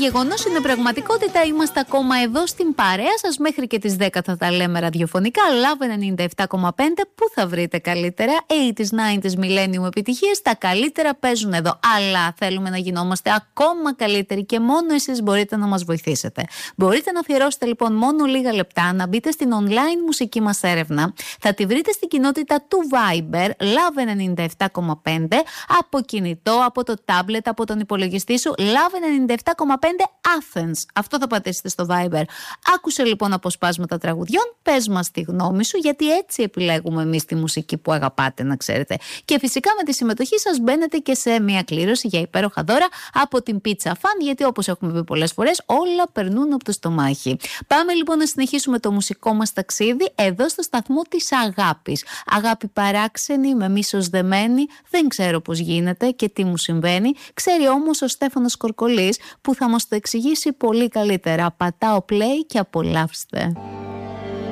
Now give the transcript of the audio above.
γεγονός είναι πραγματικότητα. Είμαστε ακόμα εδώ στην παρέα σας μέχρι και τις 10 θα τα λέμε ραδιοφωνικά. Love 97,5. Πού θα βρείτε καλύτερα? 80s, 90s, millennium επιτυχίες. Τα καλύτερα παίζουν εδώ. Αλλά θέλουμε να γινόμαστε ακόμα καλύτεροι και μόνο εσείς μπορείτε να μας βοηθήσετε. Μπορείτε να αφιερώσετε λοιπόν μόνο λίγα λεπτά, να μπείτε στην online μουσική μας έρευνα. Θα τη βρείτε στην κοινότητα του Viber, Love 97,5, από κινητό, από το tablet, από τον υπολογιστή σου, Love 97,5 Athens. Αυτό θα πατήσετε στο Viber. Άκουσε λοιπόν αποσπάσματα τραγουδιών, πες μας τη γνώμη σου, γιατί έτσι επιλέγουμε εμείς τη μουσική που αγαπάτε, να ξέρετε. Και φυσικά με τη συμμετοχή σας μπαίνετε και σε μια κλήρωση για υπέροχα δώρα από την Pizza Fan, γιατί όπως έχουμε πει πολλές φορές, όλα περνούν από το στομάχι. Πάμε λοιπόν να συνεχίσουμε το μουσικό μας ταξίδι εδώ στο σταθμό της αγάπης. Αγάπη παράξενη, με μίσος δεμένη, δεν ξέρω πώς γίνεται και τι μου συμβαίνει. Ξέρει όμως ο Στέφανος Κορκολής που θα μας το εξηγήσει πολύ καλύτερα. Πατάω play και απολαύστε.